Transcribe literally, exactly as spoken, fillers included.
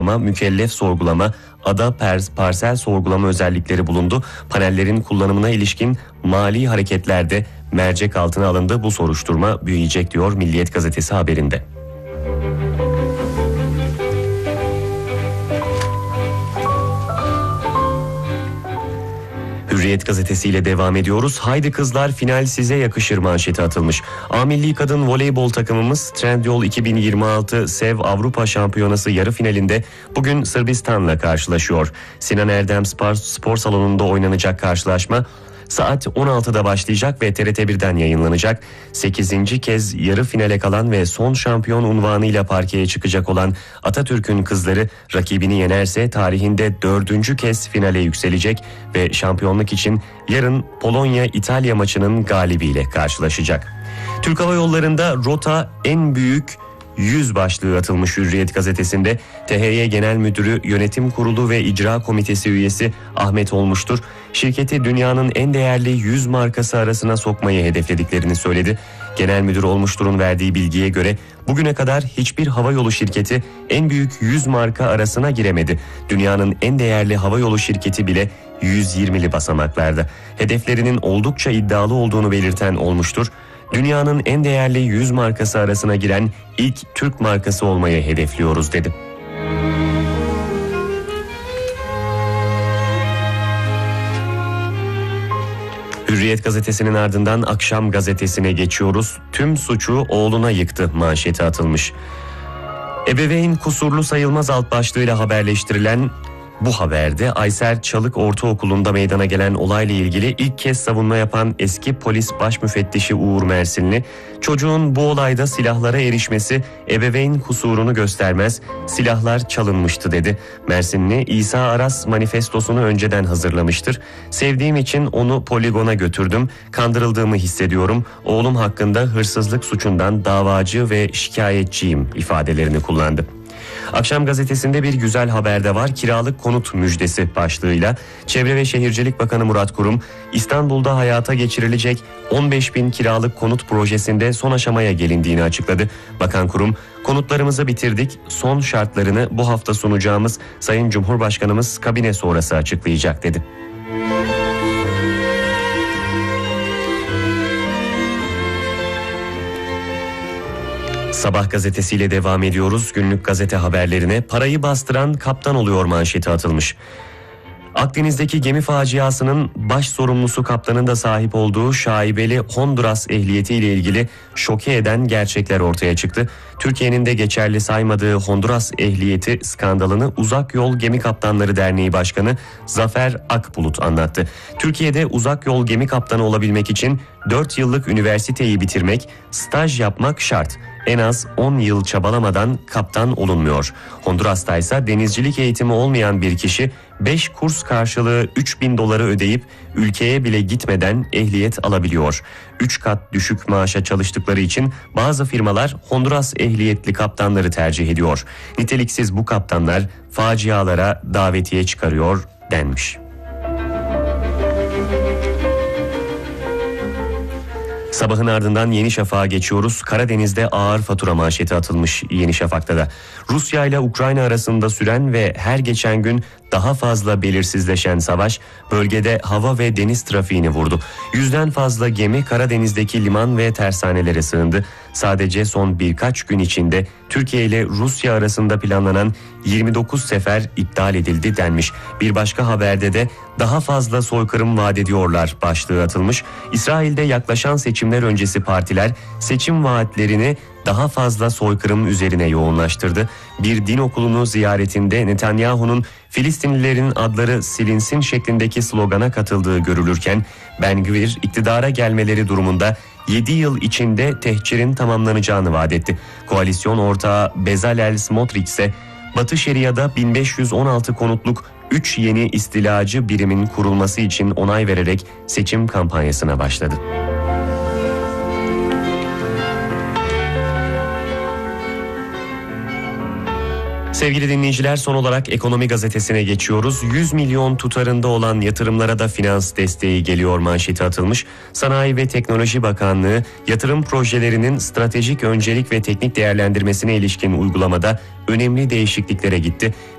mükellef sorgulama, ada pers, parsel sorgulama özellikleri bulundu. Panellerin kullanımına ilişkin mali hareketlerde mercek altına alındı. Bu soruşturma büyüyecek diyor Milliyet gazetesi haberinde. Hürriyet gazetesiyle devam ediyoruz. Haydi kızlar, final size yakışır manşeti atılmış. A Milli Kadın Voleybol takımımız Trendyol iki bin yirmi altı Sev Avrupa Şampiyonası yarı finalinde bugün Sırbistan'la karşılaşıyor. Sinan Erdem Spor, Spor Salonu'nda oynanacak karşılaşma saat on altıda başlayacak ve T R T birden yayınlanacak. sekizinci kez yarı finale kalan ve son şampiyon unvanıyla parkeye çıkacak olan Atatürk'ün kızları rakibini yenerse tarihinde dördüncü kez finale yükselecek ve şampiyonluk için yarın Polonya-İtalya maçının galibiyle karşılaşacak. Türk Hava Yolları'nda rota en büyük yüz başlığı atılmış Hürriyet gazetesinde. T H Y Genel Müdürü, Yönetim Kurulu ve İcra Komitesi üyesi Ahmet Olmuştur, şirketi dünyanın en değerli yüz markası arasına sokmayı hedeflediklerini söyledi. Genel Müdür Olmuştur'un verdiği bilgiye göre bugüne kadar hiçbir havayolu şirketi en büyük yüz marka arasına giremedi. Dünyanın en değerli havayolu şirketi bile yüz yirmili basamaklarda. Hedeflerinin oldukça iddialı olduğunu belirten Olmuştur, dünyanın en değerli yüz markası arasına giren ilk Türk markası olmayı hedefliyoruz dedi. Hürriyet gazetesinin ardından Akşam gazetesine geçiyoruz. Tüm suçu oğluna yıktı manşeti atılmış. Ebeveyn kusurlu sayılmaz alt başlığıyla haberleştirilen bu haberde Ayser Çalık Ortaokulu'nda meydana gelen olayla ilgili ilk kez savunma yapan eski polis baş müfettişi Uğur Mersinli, çocuğun bu olayda silahlara erişmesi ebeveyn kusurunu göstermez, silahlar çalınmıştı dedi. Mersinli, İsa Aras manifestosunu önceden hazırlamıştır. Sevdiğim için onu poligona götürdüm, kandırıldığımı hissediyorum, oğlum hakkında hırsızlık suçundan davacı ve şikayetçiyim ifadelerini kullandı. Akşam gazetesinde bir güzel haber de var. Kiralık konut müjdesi başlığıyla Çevre ve Şehircilik Bakanı Murat Kurum, İstanbul'da hayata geçirilecek on beş bin kiralık konut projesinde son aşamaya gelindiğini açıkladı. Bakan Kurum, konutlarımızı bitirdik, son şartlarını bu hafta sunacağımız Sayın Cumhurbaşkanımız kabine sonrası açıklayacak dedi. Sabah gazetesiyle devam ediyoruz. Günlük gazete haberlerine parayı bastıran kaptan oluyor manşeti atılmış. Akdeniz'deki gemi faciasının baş sorumlusu kaptanın da sahip olduğu şaibeli Honduras ehliyetiyle ilgili şoke eden gerçekler ortaya çıktı. Türkiye'nin de geçerli saymadığı Honduras ehliyeti skandalını Uzak Yol Gemi Kaptanları Derneği Başkanı Zafer Akbulut anlattı. Türkiye'de uzak yol gemi kaptanı olabilmek için dört yıllık üniversiteyi bitirmek, staj yapmak şart. En az on yıl çabalamadan kaptan olunmuyor. Honduras'ta ise denizcilik eğitimi olmayan bir kişi beş kurs karşılığı üç bin doları ödeyip ülkeye bile gitmeden ehliyet alabiliyor. üç kat düşük maaşa çalıştıkları için bazı firmalar Honduras ehliyetli kaptanları tercih ediyor. Niteliksiz bu kaptanlar facialara davetiye çıkarıyor denmiş. Sabahın ardından Yeni Şafak'a geçiyoruz. Karadeniz'de ağır fatura manşeti atılmış Yeni Şafak'ta da. Rusya ile Ukrayna arasında süren ve her geçen gün daha fazla belirsizleşen savaş bölgede hava ve deniz trafiğini vurdu. Yüzden fazla gemi Karadeniz'deki liman ve tersanelere sığındı. Sadece son birkaç gün içinde Türkiye ile Rusya arasında planlanan yirmi dokuz sefer iptal edildi denmiş. Bir başka haberde de daha fazla soykırım vaat ediyorlar başlığı atılmış. İsrail'de yaklaşan seçimler öncesi partiler seçim vaatlerini daha fazla soykırım üzerine yoğunlaştırdı. Bir din okulunu ziyaretinde Netanyahu'nun Filistinlilerin adları silinsin şeklindeki slogana katıldığı görülürken Ben Gvir iktidara gelmeleri durumunda yedi yıl içinde tehcirin tamamlanacağını vaat etti. Koalisyon ortağı Bezalel Smotrich ise Batı Şeria'da bin beş yüz on altı konutluk üç yeni istilacı birimin kurulması için onay vererek seçim kampanyasına başladı. Sevgili dinleyiciler, son olarak Ekonomi Gazetesi'ne geçiyoruz. yüz milyon tutarında olan yatırımlara da finans desteği geliyor manşeti atılmış. Sanayi ve Teknoloji Bakanlığı yatırım projelerinin stratejik öncelik ve teknik değerlendirmesine ilişkin uygulamada önemli değişikliklere gitti.